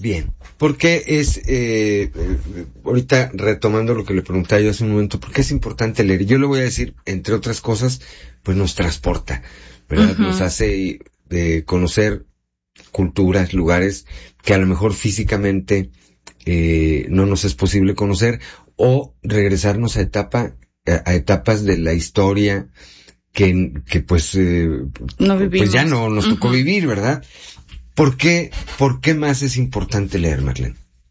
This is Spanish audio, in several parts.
bien. ¿Por qué es, ahorita retomando lo que le preguntaba yo hace un momento, por qué es importante leer? Yo le voy a decir, entre otras cosas, pues nos transporta, ¿verdad? Uh-huh. Nos hace conocer culturas, lugares que a lo mejor físicamente no nos es posible conocer, o regresarnos a etapas de la historia que pues no vivimos. Pues ya no nos tocó vivir, ¿verdad? ¿Por qué más es importante leer, Marlene?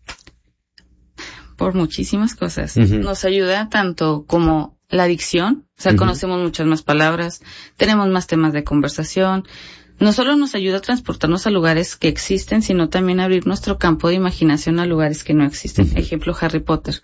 Por muchísimas cosas. Nos ayuda tanto como la dicción, o sea, conocemos muchas más palabras, tenemos más temas de conversación. No solo nos ayuda a transportarnos a lugares que existen, sino también a abrir nuestro campo de imaginación a lugares que no existen. Ejemplo, Harry Potter.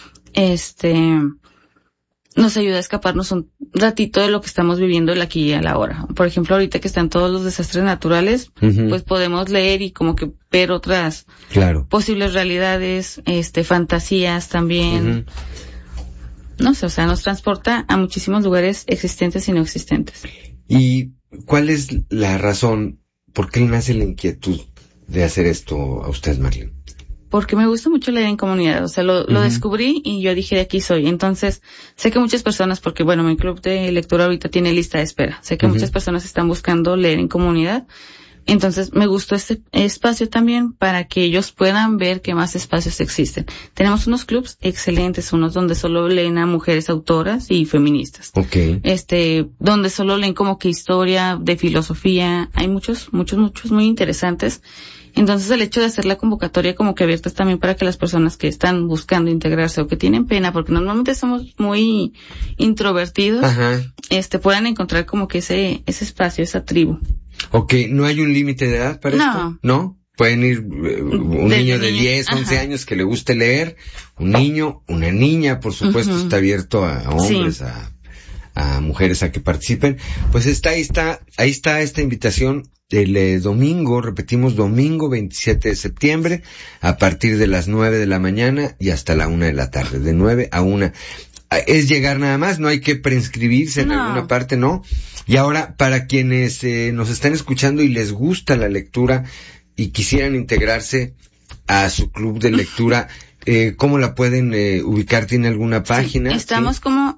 Nos ayuda a escaparnos un ratito de lo que estamos viviendo el aquí y el ahora. Por ejemplo, ahorita que están todos los desastres naturales, pues podemos leer y como que ver otras posibles realidades, fantasías también. No sé, o sea, nos transporta a muchísimos lugares existentes y no existentes. ¿Y cuál es la razón, por qué le nace la inquietud de hacer esto a usted, Marlene? Porque me gusta mucho leer en comunidad, o sea, lo descubrí y yo dije, de aquí soy. Entonces, sé que muchas personas, porque bueno, mi club de lectura ahorita tiene lista de espera, sé que muchas personas están buscando leer en comunidad. Entonces, me gustó este espacio también para que ellos puedan ver que más espacios existen. Tenemos unos clubs excelentes, unos donde solo leen a mujeres autoras y feministas. Okay. Donde solo leen como que historia, de filosofía. Hay muchos muy interesantes. Entonces el hecho de hacer la convocatoria como que abierta es también para que las personas que están buscando integrarse o que tienen pena, porque normalmente somos muy introvertidos, puedan encontrar como que ese espacio, esa tribu. Okay, ¿no hay un límite de edad para esto? ¿No? Pueden ir un niño de 10, 11 años que le guste leer, un niño, una niña, por supuesto, está abierto a hombres, a mujeres a que participen. Pues ahí está esta invitación. El domingo, repetimos, domingo 27 de septiembre, a partir de las 9 de la mañana y hasta la 1 de la tarde, de 9 a 1. Es llegar nada más, no hay que preinscribirse en alguna parte, ¿no? Y ahora, para quienes nos están escuchando y les gusta la lectura y quisieran integrarse a su club de lectura, ¿cómo la pueden ubicar? ¿Tiene alguna página? Estamos como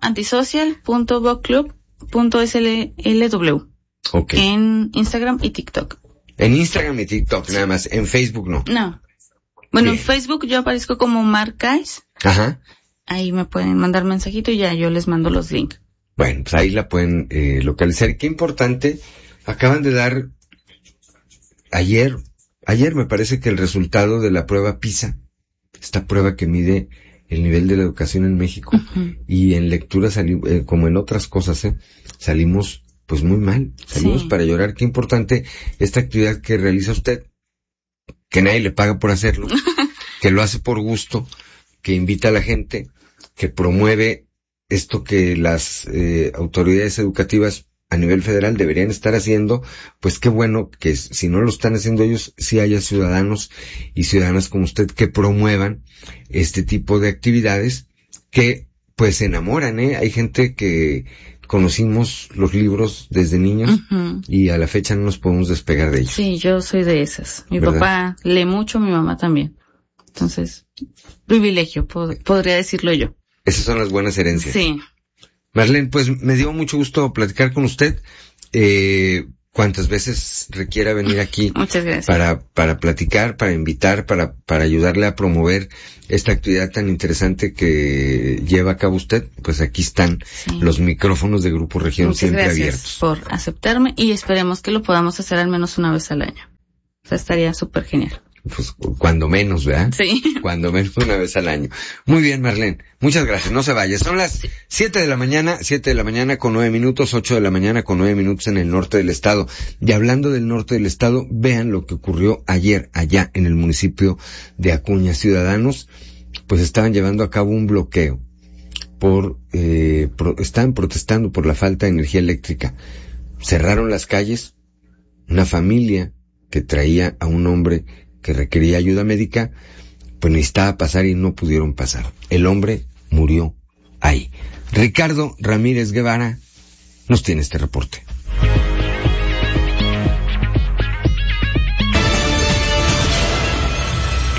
antisocial.booklub.slw. Okay. En Instagram y TikTok. En Instagram y TikTok, nada más. En Facebook no. No. Bueno, en Facebook yo aparezco como Marcais. Ajá. Ahí me pueden mandar mensajito y ya yo les mando los links. Bueno, pues ahí la pueden localizar. Qué importante. Acaban de dar ayer me parece que el resultado de la prueba PISA, esta prueba que mide el nivel de la educación en México, y en lectura como en otras cosas, salimos pues muy mal, salimos para llorar. Qué importante esta actividad que realiza usted, que nadie le paga por hacerlo, que lo hace por gusto, que invita a la gente, que promueve esto que las autoridades educativas a nivel federal deberían estar haciendo. Pues qué bueno que si no lo están haciendo ellos, sí haya ciudadanos y ciudadanas como usted que promuevan este tipo de actividades que pues se enamoran, Hay gente que conocimos los libros desde niños y a la fecha no nos podemos despegar de ellos. Sí, yo soy de esas. Mi papá lee mucho, mi mamá también. Entonces, privilegio, podría decirlo yo. Esas son las buenas herencias. Sí. Marlene, pues me dio mucho gusto platicar con usted. Cuantas veces requiera venir aquí. Muchas gracias. Para platicar, para invitar, para ayudarle a promover esta actividad tan interesante que lleva a cabo usted, pues aquí están los micrófonos de Grupo Región. Muchas siempre abiertos. Por aceptarme y esperemos que lo podamos hacer al menos una vez al año. O sea, estaría súper genial. Pues cuando menos, ¿verdad? Sí. Cuando menos una vez al año. Muy bien, Marlene. Muchas gracias. No se vaya. Son las 7 de la mañana con 9 minutos, 8 de la mañana con 9 minutos en el norte del estado. Y hablando del norte del estado, vean lo que ocurrió ayer allá en el municipio de Acuña. Ciudadanos, pues estaban llevando a cabo un bloqueo estaban protestando por la falta de energía eléctrica. Cerraron las calles. Una familia que traía a un hombre que requería ayuda médica, pues necesitaba pasar y no pudieron pasar. El hombre murió ahí. Ricardo Ramírez Guevara nos tiene este reporte.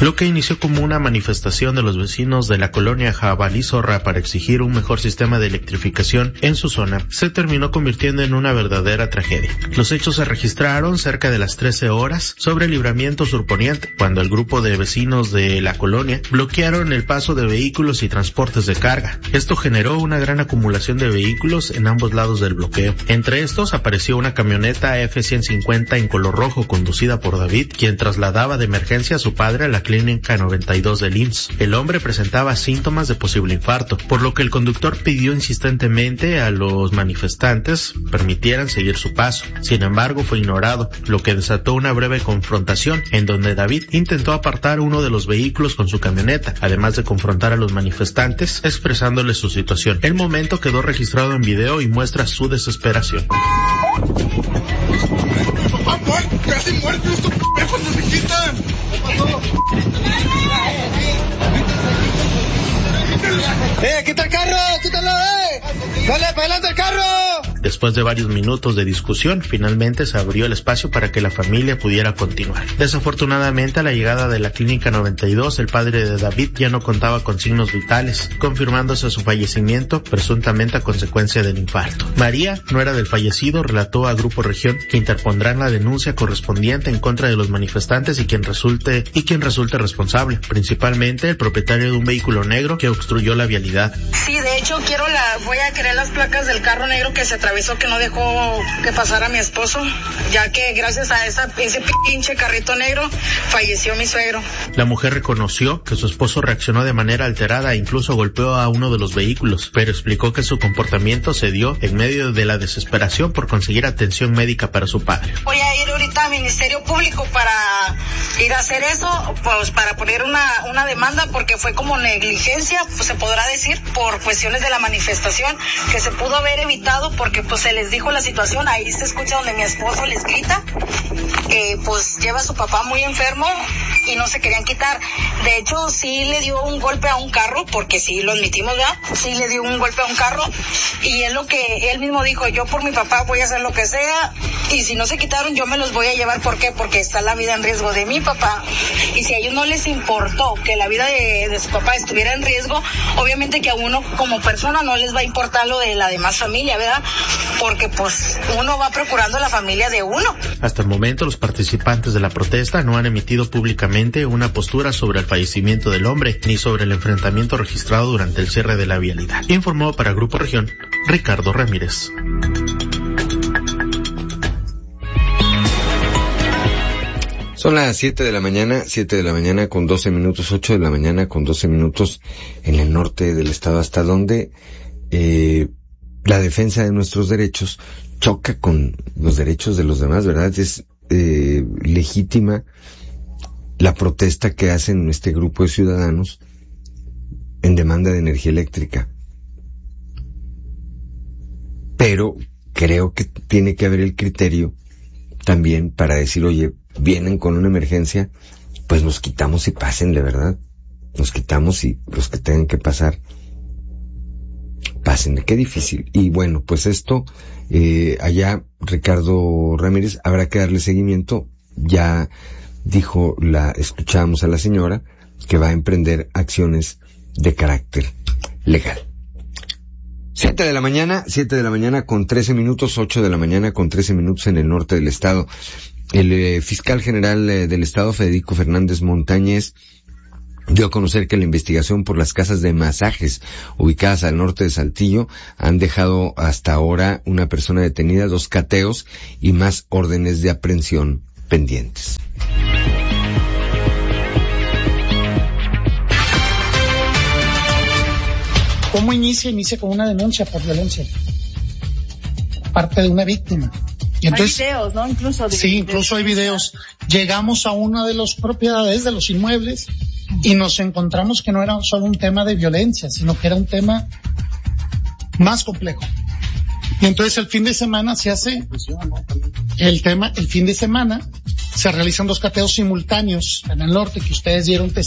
Lo que inició como una manifestación de los vecinos de la colonia Jabalí Zorra para exigir un mejor sistema de electrificación en su zona, se terminó convirtiendo en una verdadera tragedia. Los hechos se registraron cerca de las 13 horas sobre el libramiento surponiente, cuando el grupo de vecinos de la colonia bloquearon el paso de vehículos y transportes de carga. Esto generó una gran acumulación de vehículos en ambos lados del bloqueo. Entre estos apareció una camioneta F-150 en color rojo conducida por David, quien trasladaba de emergencia a su padre a la Clínica 92 del IMSS. El hombre presentaba síntomas de posible infarto, por lo que el conductor pidió insistentemente a los manifestantes permitieran seguir su paso. Sin embargo, fue ignorado, lo que desató una breve confrontación en donde David intentó apartar uno de los vehículos con su camioneta, además de confrontar a los manifestantes expresándoles su situación. El momento quedó registrado en video y muestra su desesperación. ¡Casi muerto estos pendejos, no se quitan! ¿Qué pasó? ¡Quita el carro! ¡Quítalo, ¡Dale, para adelante el carro! Después de varios minutos de discusión, finalmente se abrió el espacio para que la familia pudiera continuar. Desafortunadamente, a la llegada de la Clínica 92, el padre de David ya no contaba con signos vitales, confirmándose su fallecimiento, presuntamente a consecuencia del infarto. María, nuera del fallecido, relató a Grupo Región que interpondrán la denuncia correspondiente en contra de los manifestantes y quien resulte responsable, principalmente el propietario de un vehículo negro que obstruyó la vialidad. Sí, de hecho voy a querer las placas del carro negro que se atravesó, que no dejó que pasara a mi esposo, ya que gracias a ese pinche carrito negro falleció mi suegro. La mujer reconoció que su esposo reaccionó de manera alterada e incluso golpeó a uno de los vehículos, pero explicó que su comportamiento se dio en medio de la desesperación por conseguir atención médica para su padre. Voy a ir ahorita al Ministerio Público para ir a hacer eso, pues para poner una demanda, porque fue como negligencia, pues se podrá decir, por cuestiones de la manifestación, que se pudo haber evitado porque pues se les dijo la situación. Ahí se escucha donde mi esposo les grita que pues lleva a su papá muy enfermo y no se querían quitar. De hecho, sí le dio un golpe a un carro, porque sí lo admitimos, ¿verdad? Sí le dio un golpe a un carro, y es lo que él mismo dijo: yo por mi papá voy a hacer lo que sea, y si no se quitaron yo me los voy a llevar. ¿Por qué? Porque está la vida en riesgo de mi papá, y si a ellos no les importó que la vida de su papá estuviera en riesgo, obviamente que a uno como persona no les va a importar lo de la demás familia, ¿verdad? Porque pues uno va procurando la familia de uno. Hasta el momento, los participantes de la protesta no han emitido públicamente una postura sobre el fallecimiento del hombre ni sobre el enfrentamiento registrado durante el cierre de la vialidad. Informó para Grupo Región Ricardo Ramírez. Son las 7 de la mañana con 12 minutos, 8 de la mañana con 12 minutos en el norte del estado, hasta donde la defensa de nuestros derechos choca con los derechos de los demás, ¿verdad? Es legítima la protesta que hacen este grupo de ciudadanos en demanda de energía eléctrica. Pero creo que tiene que haber el criterio también para decir: oye, vienen con una emergencia, pues nos quitamos y pásenle, ¿verdad? Nos quitamos y los que tengan que pasar, pásenle. Qué difícil. Y bueno, pues esto, allá Ricardo Ramírez, habrá que darle seguimiento. Ya escuchamos a la señora que va a emprender acciones de carácter legal. 7 de la mañana con 13 minutos, 8 de la mañana con 13 minutos en el norte del estado. El fiscal general del estado, Federico Fernández Montañez, dio a conocer que la investigación por las casas de masajes ubicadas al norte de Saltillo han dejado hasta ahora una persona detenida, 2 cateos y más órdenes de aprehensión pendientes. ¿Cómo inicia? Inicia con una denuncia por violencia, parte de una víctima. Y entonces, hay videos, ¿no? Incluso hay videos. Llegamos a una de las propiedades de los inmuebles y nos encontramos que no era solo un tema de violencia, sino que era un tema más complejo. Y entonces el fin de semana se hace el fin de semana se realizan 2 cateos simultáneos en el norte que ustedes dieron testimonio.